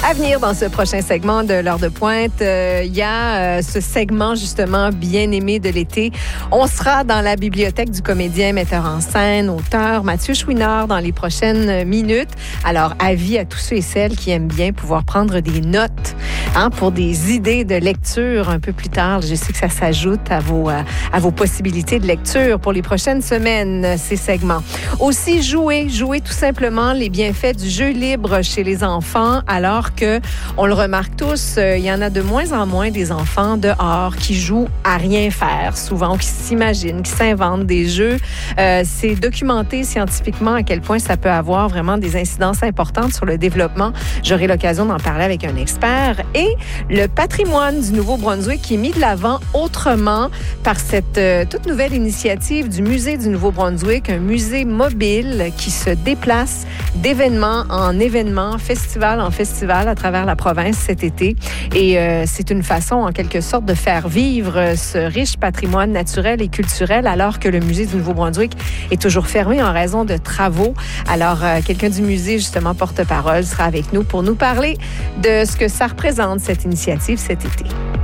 À venir dans ce prochain segment de l'heure de pointe, il y a ce segment justement bien aimé de l'été. On sera dans la bibliothèque du comédien, metteur en scène, auteur Mathieu Chouinard dans les prochaines minutes. Alors, avis à tous ceux et celles qui aiment bien pouvoir prendre des notes pour des idées de lecture un peu plus tard. Je sais que ça s'ajoute à vos possibilités de lecture pour les prochaines semaines, ces segments. Aussi, jouer tout simplement les bienfaits du jeu libre chez les enfants, alors que, on le remarque tous, il y en a de moins en moins des enfants dehors qui jouent à rien faire, souvent, qui s'imaginent, qui s'inventent des jeux. C'est documenté scientifiquement à quel point ça peut avoir vraiment des incidences importantes sur le développement. J'aurai l'occasion d'en parler avec un expert. Et le patrimoine du Nouveau-Brunswick qui est mis de l'avant autrement par cette toute nouvelle initiative du Musée du Nouveau-Brunswick, un musée mobile qui se déplace d'événement en événement, festival en festival à travers la province cet été. Et c'est une façon, en quelque sorte, de faire vivre ce riche patrimoine naturel et culturel alors que le Musée du Nouveau-Brunswick est toujours fermé en raison de travaux. Alors, quelqu'un du musée, justement, porte-parole, sera avec nous pour nous parler de ce que ça représente, cette initiative, cet été.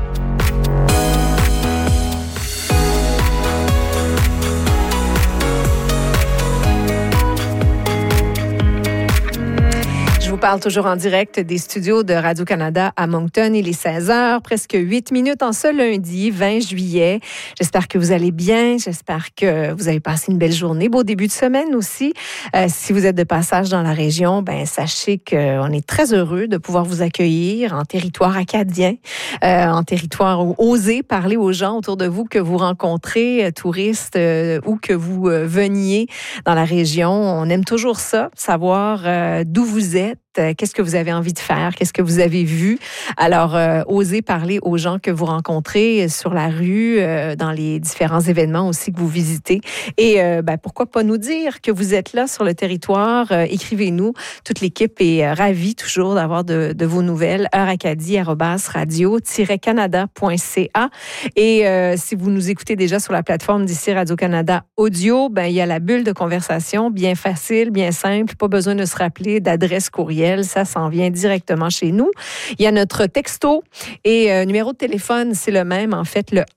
Je vous parle toujours en direct des studios de Radio-Canada à Moncton. Il est 16h, presque 8 minutes en ce lundi 20 juillet. J'espère que vous allez bien. J'espère que vous avez passé une belle journée. Beau début de semaine aussi. Si vous êtes de passage dans la région, sachez qu'on est très heureux de pouvoir vous accueillir en territoire acadien, en territoire où osez parler aux gens autour de vous que vous rencontrez, touristes ou que vous veniez dans la région. On aime toujours ça, savoir d'où vous êtes. Qu'est-ce que vous avez envie de faire? Qu'est-ce que vous avez vu? Alors, osez parler aux gens que vous rencontrez sur la rue, dans les différents événements aussi que vous visitez. Et pourquoi pas nous dire que vous êtes là sur le territoire? Écrivez-nous. Toute l'équipe est ravie toujours d'avoir de vos nouvelles. heuracadie@radio-canada.ca. Et si vous nous écoutez déjà sur la plateforme d'ici Radio-Canada Audio, il y a la bulle de conversation, bien facile, bien simple, pas besoin de se rappeler d'adresse courriel. Ça s'en vient directement chez nous. Il y a notre texto et numéro de téléphone, c'est le même, en fait, le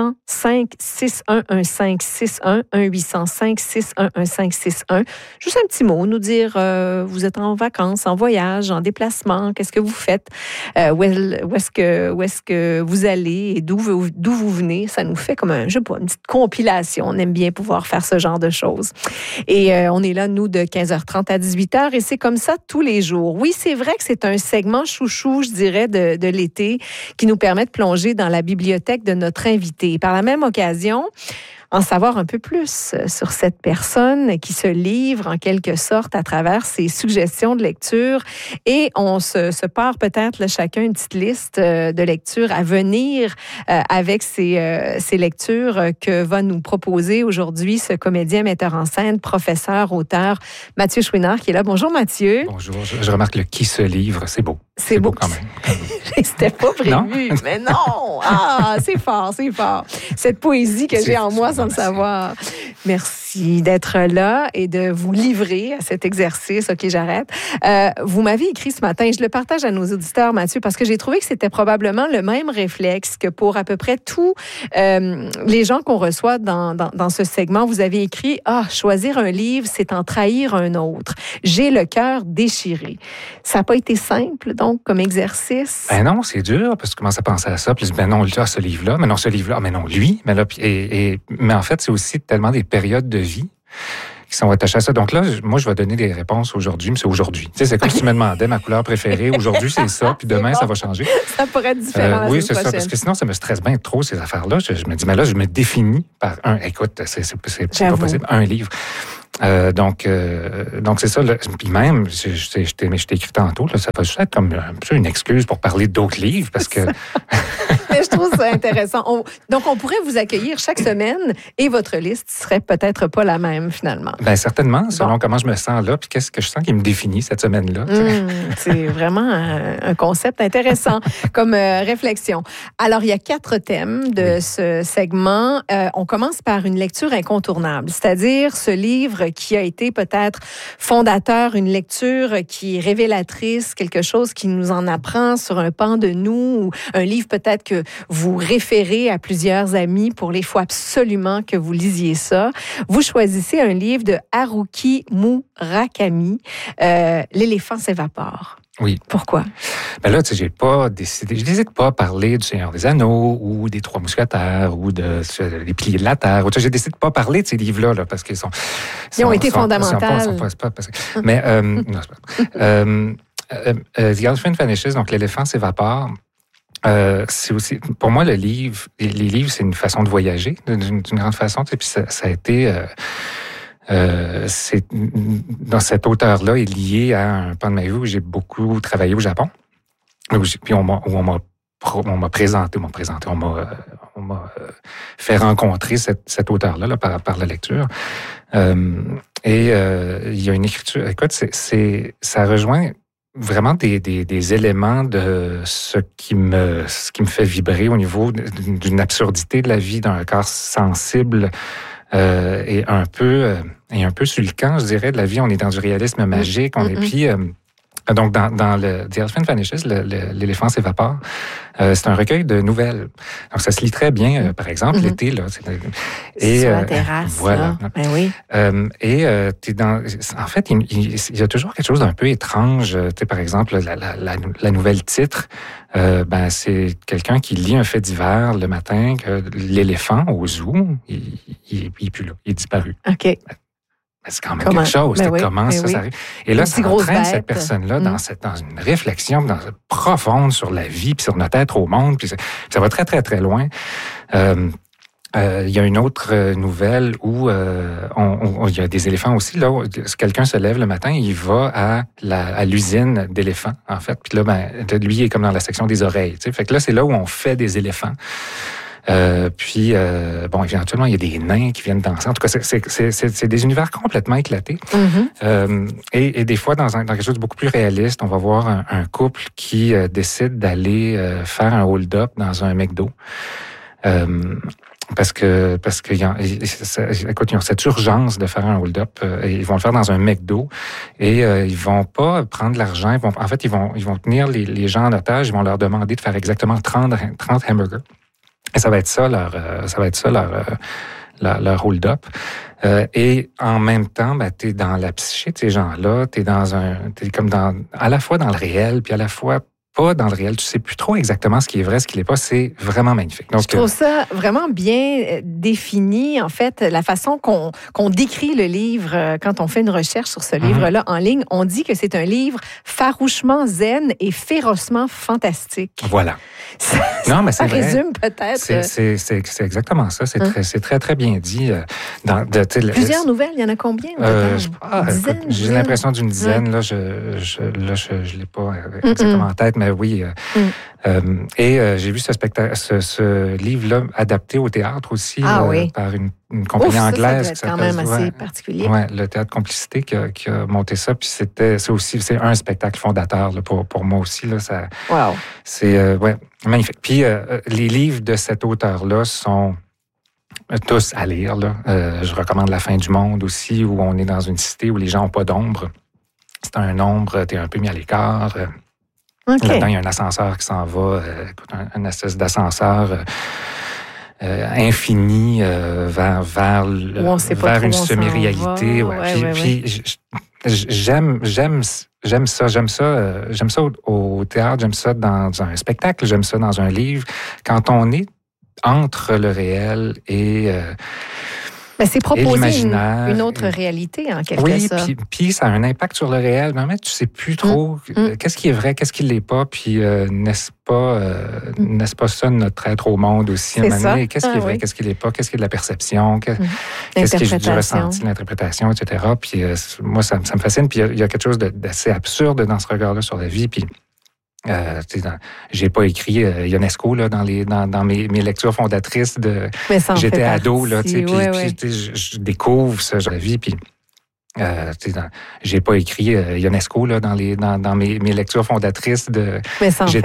1-800-561-1561, 1-800-561-1561. Juste un petit mot, nous dire, vous êtes en vacances, en voyage, en déplacement, qu'est-ce que vous faites, où est-ce que vous allez et d'où vous venez. Ça nous fait comme une petite compilation. On aime bien pouvoir faire ce genre de choses. Et on est là, nous, de 15h30 à 18h et c'est comme ça tous les jours. Oui, c'est vrai que c'est un segment chouchou, je dirais, de l'été qui nous permet de plonger dans la bibliothèque de notre invité. Par la même occasion, en savoir un peu plus sur cette personne qui se livre en quelque sorte à travers ses suggestions de lecture. Et on se part peut-être chacun une petite liste de lectures à venir avec ces lectures que va nous proposer aujourd'hui ce comédien, metteur en scène, professeur, auteur Mathieu Chouinard qui est là. Bonjour Mathieu. Bonjour, je remarque le qui se livre, c'est beau. C'est beau quand même. C'était pas prévu, non? Mais non! Ah, c'est fort, c'est fort. Cette poésie que j'ai en moi sans le savoir. Merci d'être là et de vous livrer à cet exercice. OK, j'arrête. Vous m'avez écrit ce matin, je le partage à nos auditeurs, Mathieu, parce que j'ai trouvé que c'était probablement le même réflexe que pour à peu près tous les gens qu'on reçoit dans ce segment. Vous avez écrit « choisir un livre, c'est en trahir un autre. J'ai le cœur déchiré. » Ça n'a pas été simple, donc, comme exercice? Non, c'est dur, parce que je commence à penser à ça, puis non, ce livre-là, mais non, ce livre-là, mais non, lui, mais là, mais en fait, c'est aussi tellement des périodes de vie qui sont attachées à ça. Donc là, moi, je vais donner des réponses aujourd'hui, mais c'est aujourd'hui. Tu sais, c'est comme si tu me demandais ma couleur préférée. Aujourd'hui, c'est ça, puis demain, ça va changer. Ça pourrait être différent oui, c'est ça, parce que sinon, ça me stresse bien trop, ces affaires-là. Je me dis, mais là, je me définis par écoute, c'est pas possible, un livre. Donc c'est ça. Puis même, je t'ai écrit tantôt, là, ça va juste être comme une excuse pour parler d'autres livres, parce que... Mais je trouve ça intéressant. Donc, on pourrait vous accueillir chaque semaine et votre liste serait peut-être pas la même, finalement. Bien, certainement, selon comment je me sens là, puis qu'est-ce que je sens qui me définit cette semaine-là. C'est vraiment un concept intéressant comme réflexion. Alors, il y a 4 thèmes de ce segment. On commence par une lecture incontournable, c'est-à-dire ce livre qui a été peut-être fondateur, une lecture qui est révélatrice, quelque chose qui nous en apprend sur un pan de nous, ou un livre peut-être que vous référez à plusieurs amis pour les fois absolument que vous lisiez ça. Vous choisissez un livre de Haruki Murakami, L'éléphant s'évapore. Oui. Pourquoi? Ben là, tu sais, j'ai pas décidé. Je décide pas parler du Seigneur des Anneaux ou des Trois Mousquetaires ou de Les Piliers de la Terre. Tu sais, j'ai décidé de pas parler de ces livres-là, là, parce qu'ils ils ont été fondamentaux. Mais non, c'est pas. The Elephant Vanishes, donc l'éléphant s'évapore. C'est aussi, pour moi, les livres, c'est une façon de voyager d'une grande façon. Tu sais, puis ça a été. Dans cet auteur-là est lié à un pan de ma vie où j'ai beaucoup travaillé au Japon. Puis on m'a présenté, on m'a fait rencontrer cet auteur-là là, par la lecture. Il y a une écriture. Écoute, ça rejoint vraiment des éléments de ce qui me fait vibrer au niveau d'une absurdité de la vie, d'un corps sensible. Et un peu sur le camp, je dirais, de la vie. On est dans du réalisme magique. Donc, dans le The Elephant Vanishes, l'éléphant s'évapore, c'est un recueil de nouvelles. Donc, ça se lit très bien, par exemple, l'été. Là, sur la terrasse. Voilà. Ben oui. T'es dans... En fait, il y a toujours quelque chose d'un peu étrange. Tu sais, par exemple, la nouvelle titre, c'est quelqu'un qui lit un fait divers le matin que l'éléphant au zoo, il est plus là, il est disparu. OK. C'est quand même quelque chose. Comment ça arrive? Et là, ça entraîne cette personne-là dans une réflexion profonde sur la vie, puis sur notre être au monde, puis ça va très, très, très loin. Il y a une autre nouvelle où il y a des éléphants aussi. Là, quelqu'un se lève le matin, il va à l'usine d'éléphants, en fait. Puis là, lui, il est comme dans la section des oreilles. Tu sais. Fait que là, c'est là où on fait des éléphants. Éventuellement, il y a des nains qui viennent danser. En tout cas, c'est des univers complètement éclatés. Mm-hmm. Et des fois, dans quelque chose de beaucoup plus réaliste, on va voir un couple qui décide d'aller faire un hold-up dans un McDo. Parce que écoute, ils ont cette urgence de faire un hold-up. Ils vont le faire dans un McDo et ils vont pas prendre l'argent. Ils vont tenir les gens en otage. Ils vont leur demander de faire exactement 30 hamburgers. Et ça va être ça leur hold-up. Et en même temps, t'es dans la psyché de ces gens-là. T'es comme à la fois dans le réel, puis à la fois pas dans le réel. Tu sais plus trop exactement ce qui est vrai, ce qui l'est pas. C'est vraiment magnifique. Donc, je trouve ça vraiment bien défini, en fait, la façon qu'on décrit le livre quand on fait une recherche sur ce livre-là en ligne. On dit que c'est un livre farouchement zen et férocement fantastique. Voilà. Ça résume peut-être. C'est exactement ça. C'est très, très bien dit. Plusieurs nouvelles, il y en a combien? J'ai l'impression d'une dizaine. Là, je l'ai pas exactement en tête, mais oui. J'ai vu ce livre-là adapté au théâtre aussi par une compagnie anglaise. Ça doit être quand même assez particulier. Oui, le Théâtre Complicité qui a monté ça. Puis c'est un spectacle fondateur là, pour moi aussi. Là, wow. C'est magnifique. Puis les livres de cet auteur-là sont tous à lire. Là. Je recommande La fin du monde aussi, où on est dans une cité où les gens n'ont pas d'ombre. C'est un ombre, t'es un peu mis à l'écart. Okay. Là-dedans, il y a un ascenseur qui s'en va, un espèce d'ascenseur infini vers une semi-réalité. Puis j'aime ça au théâtre, j'aime ça dans un spectacle, j'aime ça dans un livre. Quand on est entre le réel et c'est proposer une autre réalité, en quelque sorte. Oui, puis ça a un impact sur le réel. Mais tu sais plus trop qu'est-ce qui est vrai, qu'est-ce qui l'est pas, puis n'est-ce pas ça notre être au monde aussi? C'est ça. Qu'est-ce qui est vrai, qu'est-ce qui l'est pas, qu'est-ce qui est de la perception, qu'est-ce qui est du ressenti, l'interprétation, etc. Puis moi, ça me fascine. Puis il y a quelque chose d'assez absurde dans ce regard-là sur la vie, puis J'ai pas écrit Ionesco là, dans mes lectures fondatrices de. J'étais ado, là, puis je découvre ça, je la vis, puis. J'ai pas écrit Ionesco là, dans mes lectures fondatrices de.